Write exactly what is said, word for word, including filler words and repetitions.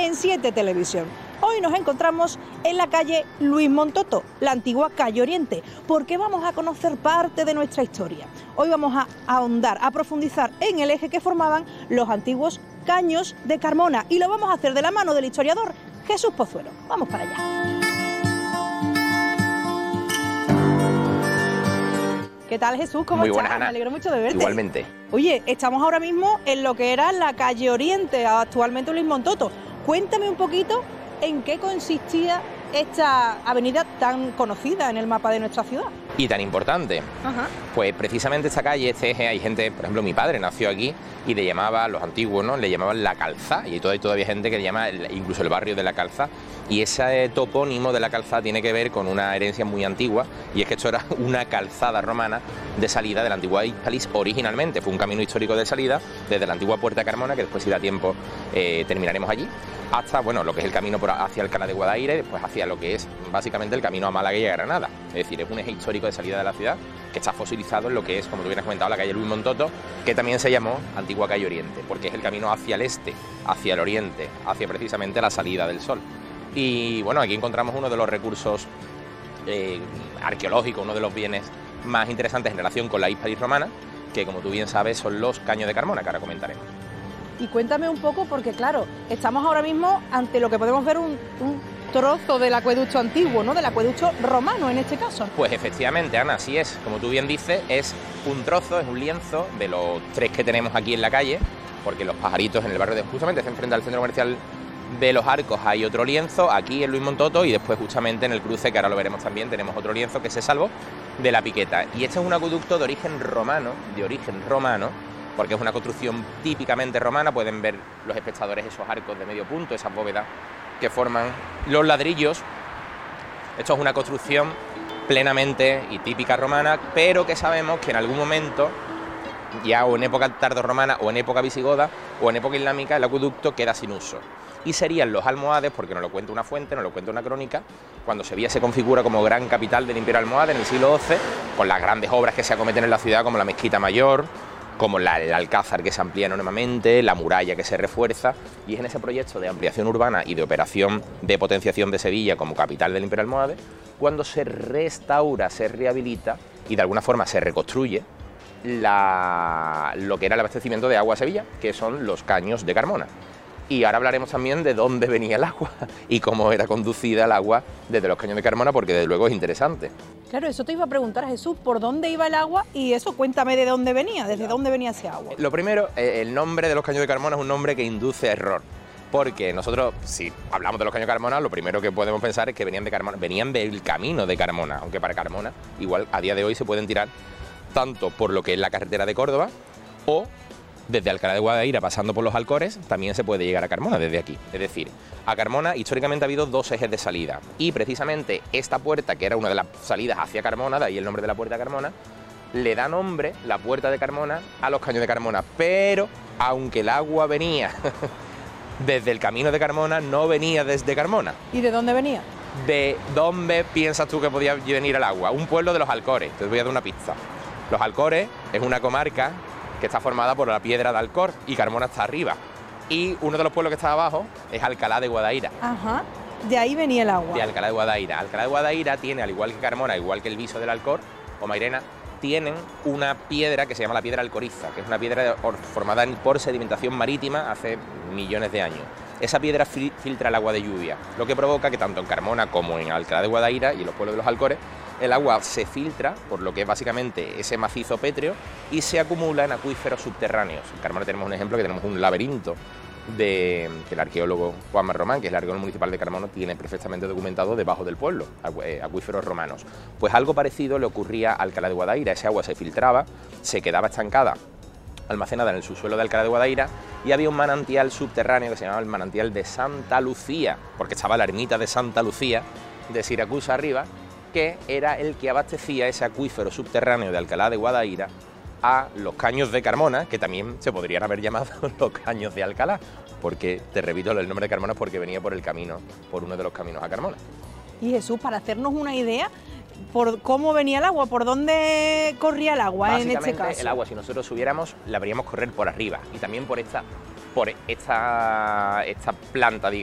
en siete Televisión. Hoy nos encontramos en la calle Luis Montoto, la antigua calle Oriente, porque vamos a conocer parte de nuestra historia. Hoy vamos a ahondar, a profundizar en el eje que formaban los antiguos caños de Carmona y lo vamos a hacer de la mano del historiador Jesús Pozuelo. Vamos para allá. ¿Qué tal, Jesús? ¿Cómo Muy estás? buenas, Ana. Me alegro mucho de verte. Igualmente. Oye, estamos ahora mismo en lo que era la calle Oriente, actualmente Luis Montoto. Cuéntame un poquito en qué consistía esta avenida tan conocida en el mapa de nuestra ciudad. Y tan importante. Ajá. Pues precisamente esta calle, este eje, hay gente, por ejemplo, mi padre nació aquí y le llamaba, los antiguos, ¿no? Le llamaban La Calzá, y todavía, todavía hay gente que le llama el, incluso el barrio de La Calzá, y ese topónimo de La Calzá tiene que ver con una herencia muy antigua, y es que esto era una calzada romana de salida de la antigua Hispalis originalmente. Fue un camino histórico de salida desde la antigua Puerta de Carmona, que después, si da tiempo, eh, terminaremos allí, hasta, bueno, lo que es el camino por, hacia Alcalá de Guadaira y después hacia lo que es básicamente el camino a Málaga y a Granada. Es decir, es un eje histórico de salida de la ciudad que está fosilizado en lo que es, como tú bien has comentado, la calle Luis Montoto, que también se llamó Antigua Calle Oriente, porque es el camino hacia el este, hacia el oriente, hacia precisamente la salida del sol. Y bueno, aquí encontramos uno de los recursos eh, arqueológicos, uno de los bienes más interesantes en relación con la Hispalis romana, que como tú bien sabes son los caños de Carmona, que ahora comentaremos. Y cuéntame un poco, porque claro, estamos ahora mismo ante lo que podemos ver un, un trozo del acueducto antiguo, ¿no? Del acueducto romano en este caso. Pues efectivamente, Ana, así es. Como tú bien dices, es un trozo, es un lienzo de los tres que tenemos aquí en la calle, porque los pajaritos en el barrio de justamente se enfrenta al centro comercial de Los Arcos, hay otro lienzo, aquí en Luis Montoto, y después justamente en el cruce, que ahora lo veremos también, tenemos otro lienzo que es Salvo de la Piqueta. Y este es un acueducto de origen romano, de origen romano, porque es una construcción típicamente romana. Pueden ver los espectadores esos arcos de medio punto, esas bóvedas que forman los ladrillos. Esto es una construcción plenamente y típica romana, pero que sabemos que en algún momento, ya o en época tardorromana o en época visigoda o en época islámica, el acueducto queda sin uso. Y serían los almohades, porque nos lo cuenta una fuente, nos lo cuenta una crónica, cuando Sevilla se configura como gran capital del Imperio almohade en el siglo doce, con las grandes obras que se acometen en la ciudad, como la Mezquita Mayor, como la, el Alcázar, que se amplía enormemente, la muralla, que se refuerza, y es en ese proyecto de ampliación urbana y de operación de potenciación de Sevilla como capital del Imperio almohade, cuando se restaura, se rehabilita y de alguna forma se reconstruye la, lo que era el abastecimiento de agua a Sevilla, que son los caños de Carmona. Y ahora hablaremos también de dónde venía el agua y cómo era conducida el agua desde los caños de Carmona, porque desde luego es interesante. Claro, eso te iba a preguntar, Jesús, ¿por dónde iba el agua? Y eso, cuéntame de dónde venía, desde dónde venía ese agua. Lo primero, el nombre de los caños de Carmona es un nombre que induce a error, porque nosotros, si hablamos de los caños de Carmona, lo primero que podemos pensar es que venían de Carmona, venían del camino de Carmona, aunque para Carmona, igual a día de hoy se pueden tirar tanto por lo que es la carretera de Córdoba, o desde Alcalá de Guadaira, pasando por los Alcores, también se puede llegar a Carmona desde aquí. Es decir, a Carmona históricamente ha habido dos ejes de salida, y precisamente esta puerta, que era una de las salidas hacia Carmona, de ahí el nombre de la Puerta de Carmona, le da nombre, la Puerta de Carmona, a los caños de Carmona. Pero, aunque el agua venía desde el camino de Carmona, no venía desde Carmona. ¿Y de dónde venía? ¿De dónde piensas tú que podía venir el agua? Un pueblo de los Alcores. Te voy a dar una pista. Los Alcores es una comarca que está formada por la piedra de Alcor, y Carmona está arriba. Y uno de los pueblos que está abajo es Alcalá de Guadaira. Ajá, de ahí venía el agua. De Alcalá de Guadaira. Alcalá de Guadaira tiene, al igual que Carmona, igual que el Viso del Alcor o Mairena, tienen una piedra que se llama la piedra alcoriza, que es una piedra formada por sedimentación marítima hace millones de años. Esa piedra filtra el agua de lluvia, lo que provoca que tanto en Carmona como en Alcalá de Guadaira y en los pueblos de los Alcores, el agua se filtra por lo que es básicamente ese macizo pétreo y se acumula en acuíferos subterráneos. En Carmona tenemos un ejemplo, que tenemos un laberinto de, que el arqueólogo Juanma Román, que es el arqueólogo municipal de Carmona, tiene perfectamente documentado debajo del pueblo, acuíferos romanos. Pues algo parecido le ocurría a Alcalá de Guadaira. Ese agua se filtraba, se quedaba estancada, almacenada en el subsuelo de Alcalá de Guadaira, y había un manantial subterráneo que se llamaba el manantial de Santa Lucía, porque estaba la ermita de Santa Lucía de Siracusa arriba, que era el que abastecía ese acuífero subterráneo de Alcalá de Guadaira a los caños de Carmona, que también se podrían haber llamado los caños de Alcalá, porque, te repito, el nombre de Carmona es porque venía por el camino, por uno de los caminos a Carmona. Y Jesús, para hacernos una idea, por cómo venía el agua, por dónde corría el agua en este caso. El agua, si nosotros subiéramos, la veríamos correr por arriba, y también por esta, por esta, esta planta, digamos,